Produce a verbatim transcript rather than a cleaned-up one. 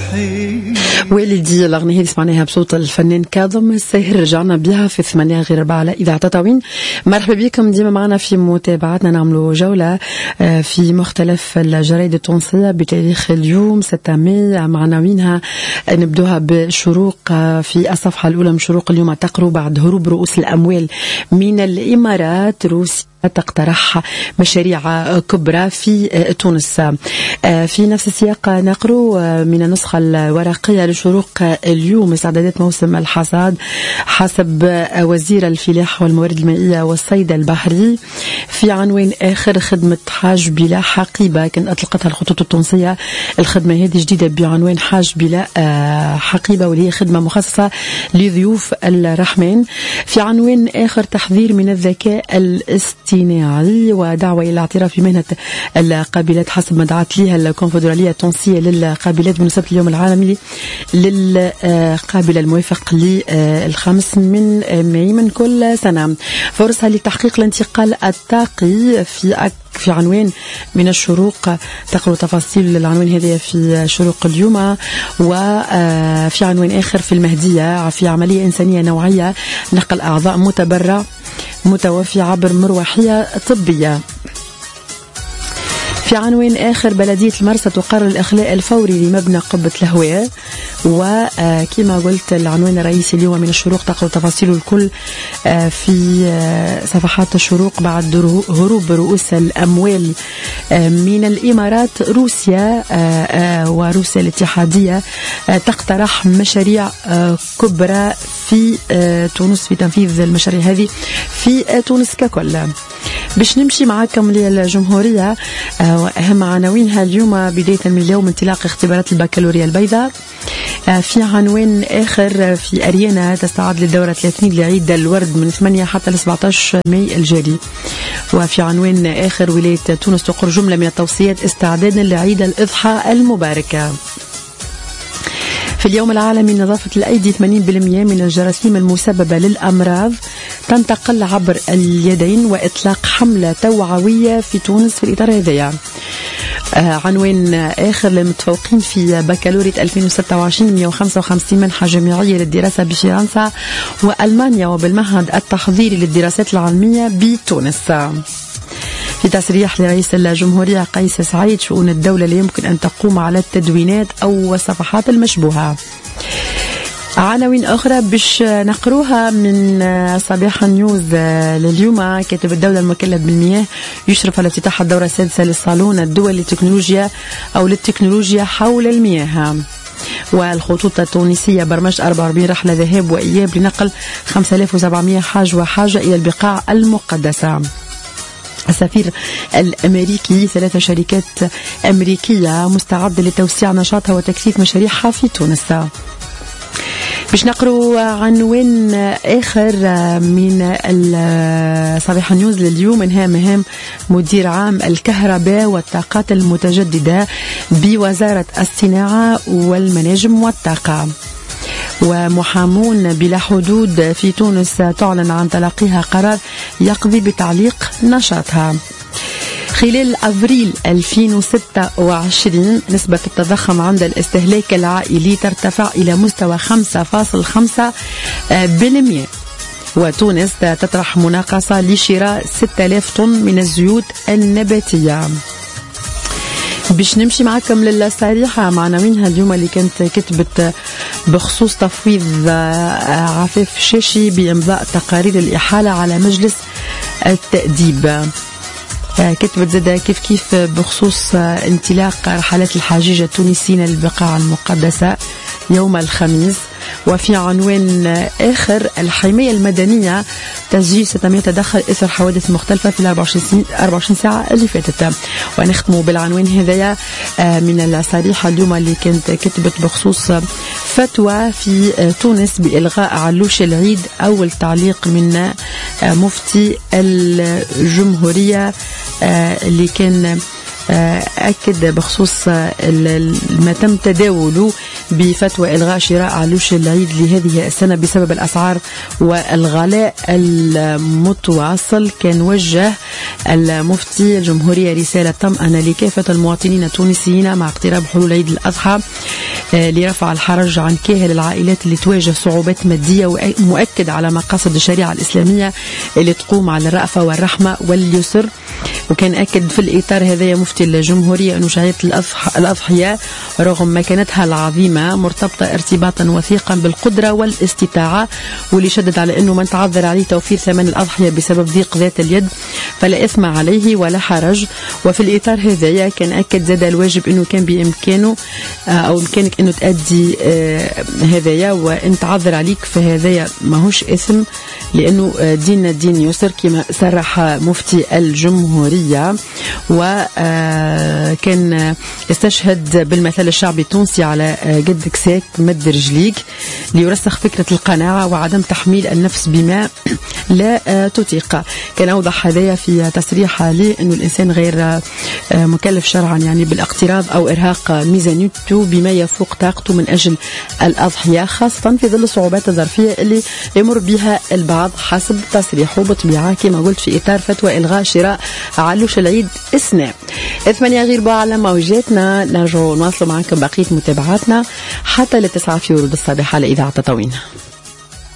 والدي الأغنية اللي سمعناها بصوت الفنان كاظم الساهر رجعنا بها في ثمانية غير أربعة على إذاعة تطاوين. مرحبا بكم ديما معنا في متابعتنا، نعملوا جولة في مختلف الجرائد التونسية بتاريخ اليوم ستة مايو. معناوينها نبدوها بشروق في الصفحة الأولى من شروق اليوم: تقروا بعد هروب رؤوس الأموال من الإمارات، روسيا تقترح مشاريع كبرى في تونس. في نفس السياق نقرأ من النسخة الورقية لشروق اليوم: استعدادات موسم الحصاد حسب وزير الفلاحة والموارد المائية والصيد البحري. في عنوان آخر: خدمة حاج بلا حقيبة، كانت أطلقتها الخطوط التونسية. الخدمة هذه جديدة بعنوان حاج بلا حقيبة، واللي هي خدمة مخصصة لضيوف الرحمن. في عنوان آخر: تحذير من الذكاء الاصطناعي ودعوة إلى الاعتراف بمهنة القابلات حسب ما دعت لها الكونفدرالية التونسية للقابلات بمناسبة اليوم العالمي للقابلة الموافق للخامس من مايو من كل سنة. فرصة لتحقيق الانتقال الطاقي في في عنوان من الشروق. تقرأ تفاصيل العنوان هذا في شروق اليوم. وفي عنوان آخر: في المهدية في عملية إنسانية نوعية، نقل أعضاء متبرع متوفي عبر مروحية طبية. في عنوان آخر: بلدية المرسى تقرر الإخلاء الفوري لمبنى قبة الهواء. وكما قلت العنوان الرئيسي اليوم من الشروق، تقرأ تفاصيل الكل في صفحات الشروق. بعد هروب رؤوس الأموال من الإمارات، روسيا وروسيا الاتحادية تقترح مشاريع كبرى في تونس، في تنفيذ المشاريع هذه في تونس ككل. باش نمشي معاكم للجمهورية وأهم عناوينها اليوم. بداية من اليوم: انطلاق اختبارات البكالوريا البيضاء. في عنوان آخر: في أريانا تستعد للدورة ثلاثين لعيد الورد من ثمانية حتى ل سبعة عشر مايو الجاري. وفي عنوان آخر: ولاية تونس تقر جملة من التوصيات استعدادا لعيد الأضحى المباركة. في اليوم العالمي لنظافة الأيدي، ثمانين بالمئة من الجراثيم المسببة للأمراض تنتقل عبر اليدين، وإطلاق حملة توعوية في تونس في الإطار هذا. آه عنوان آخر: للمتفوقين في بكالوريا ألفين وستة وعشرين مئة وخمسة وخمسين منحة جامعية للدراسة بفرنسا وألمانيا وبالمعهد التحضيري للدراسات العلمية بتونس. في تصريح لرئيس الجمهورية قيس سعيد: شؤون الدولة لا يمكن أن تقوم على التدوينات أو الصفحات المشبوهة. عناوين أخرى باش نقروها من صباح نيوز لليوم: كاتب الدولة المكلف بالمياه يشرف على افتتاح الدورة السادسة للصالون الدولي للتكنولوجيا أو للتكنولوجيا حول المياه. والخطوط التونسية برمجت أربعة وأربعين رحلة ذهاب وإياب لنقل خمسة آلاف وسبعمئة حاج وحاجة إلى البقاع المقدسة. السفير الأمريكي: ثلاث شركات أمريكية مستعدة لتوسيع نشاطها وتكثيف مشاريعها في تونس. باش نقرأ عنوان آخر من صباح نيوز لليوم: انهاء مهام مدير عام الكهرباء والطاقات المتجددة بوزارة الصناعة والمناجم والطاقة. ومحامون بلا حدود في تونس تعلن عن تلقيها قرار يقضي بتعليق نشاطها. خلال أفريل ألفين وستة وعشرين نسبة التضخم عند الاستهلاك العائلي ترتفع إلى مستوى خمسة فاصلة خمسة بالمئة. وتونس تطرح مناقصة لشراء ستة آلاف طن من الزيوت النباتية. باش نمشي معكم للصريحة معناوينها اليوم اللي كانت كتبت بخصوص تفويض عفاف شاشي بإمضاء تقارير الإحالة على مجلس التأديب. كتبت زادة كيف كيف بخصوص انطلاق رحلات الحجيج التونسيين للبقاع المقدسة يوم الخميس. وفي عنوان آخر: الحماية المدنية تسجيل ستمائة تدخل إثر حوادث مختلفة في الأربع وعشرين ساعة اللي فاتت. ونختم بالعنوان هذايا من الصريحة اليوم اللي كانت كتبت بخصوص فتوى في تونس بإلغاء علوش العيد. أول تعليق من مفتي الجمهورية اللي كان أكد بخصوص ما تم تداوله بفتوى إلغاء شراء علوش العيد لهذه السنة بسبب الأسعار والغلاء المتواصل. كان وجه المفتي الجمهورية رسالة طمأنة لكافة المواطنين التونسيين مع اقتراب حلول عيد الأضحى لرفع الحرج عن كاهل العائلات اللي تواجه صعوبات مادية، ومؤكد على مقاصد الشريعة الإسلامية اللي تقوم على الرأفة والرحمة واليسر. وكان أكد في الإطار هذا مفتي الجمهورية أن شعيرة الأضحية رغم مكانتها العظيمة مرتبطة ارتباطا وثيقا بالقدرة والاستطاعة، واللي شدد على أنه من تعذر عليه توفير ثمن الأضحية بسبب ضيق ذات اليد فلا إثم عليه ولا حرج. وفي الإطار هذا كان أكد زاد الواجب أنه كان بإمكانه أو إمكانك أنه تأدي هذايا، وإن تعذر عليك فهذايا ماهوش إثم، لأنه ديننا دين يسر كما صرح مفتي الجمهورية. وكان استشهد بالمثل الشعبي التونسي على قد كساك مد رجليك ليرسخ فكرة القناعة وعدم تحميل النفس بما لا تطيق. كان أوضح هذايا في تصريح لي أنه الإنسان غير مكلف شرعا يعني بالاقتراض أو إرهاق ميزانيته بما يفوق طاقته من أجل الأضحية، خاصة في ظل الصعوبات الظرفية اللي يمر بها البعض حسب تصريحه بطبيعة كما قلت في إطار فتوى إلغاء شراء علوش العيد السنة. ثمانية غير بقى على موجاتنا، نرجو نواصلوا معكم بقية متابعاتنا حتى لتسعة في ورود الصباح على إذاعة تطاوين.